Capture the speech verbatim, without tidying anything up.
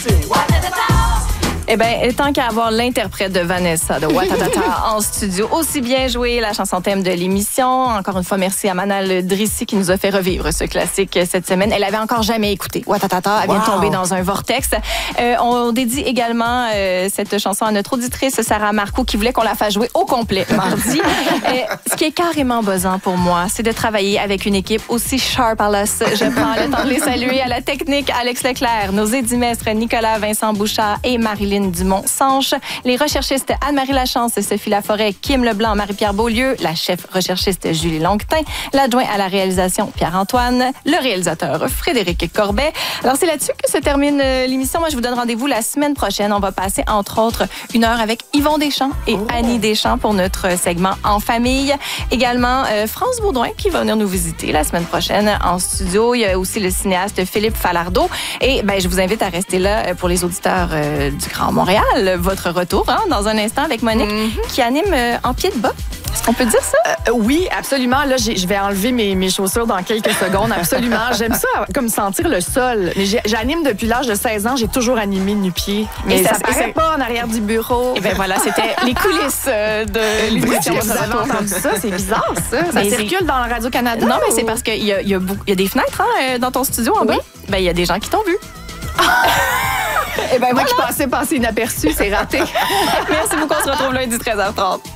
Eh bien, tant qu'à avoir l'interprète de Vanessa de Watatata en studio, aussi bien joué la chanson thème de l'émission. Encore une fois, merci à Manal Drissi qui nous a fait revivre ce classique cette semaine. Elle avait encore jamais écouté Watatata. Elle vient de tomber dans un vortex. Euh, on dédie également euh, cette chanson à notre auditrice Sarah Marcoux qui voulait qu'on la fasse jouer au complet mardi. euh, ce qui est carrément buzzant pour moi, c'est de travailler avec une équipe aussi sharp. Alors, je prends le temps de les saluer à la technique Alex Leclerc, nos édimestres Nicolas Vincent Bouchard et Marilyn Dumont-Sanche, les recherchistes Anne-Marie Lachance, Sophie Laforêt, Kim Leblanc, Marie-Pierre Beaulieu, la chef recherchiste Julie Longtin, l'adjoint à la réalisation Pierre-Antoine, le réalisateur Frédéric Corbet. Alors, c'est là-dessus que se termine l'émission. Moi, je vous donne rendez-vous la semaine prochaine. On va passer, entre autres, une heure avec Yvon Deschamps et oh. Annie Deschamps pour notre segment En famille. Également, euh, France Baudouin qui va venir nous visiter la semaine prochaine en studio. Il y a aussi le cinéaste Philippe Falardeau. Et ben, je vous invite à rester là pour les auditeurs euh, du Grand Montréal. Votre retour hein, dans un instant avec Monique mm-hmm. qui anime euh, en pied de bas. Est-ce qu'on peut dire ça? Euh, oui, absolument. Là, je vais enlever mes, mes chaussures dans quelques secondes. Absolument. J'aime ça, comme sentir le sol. Mais j'anime depuis l'âge de seize ans. J'ai toujours animé nu-pied. Mais et ça, ça se paraît pas en arrière du bureau. Et bien voilà, c'était les coulisses euh, de l'émission. Vous avez entendu ça? C'est bizarre, ça. Ça mais circule dans la Radio-Canada? Non, mais c'est parce qu'il y a, y, a y a des fenêtres hein, dans ton studio en bas. Oui. Ben, il y a des gens qui t'ont vu. Eh bien, moi voilà. qui pensais passer inaperçu, c'est raté. Merci beaucoup. On se retrouve lundi treize heures trente.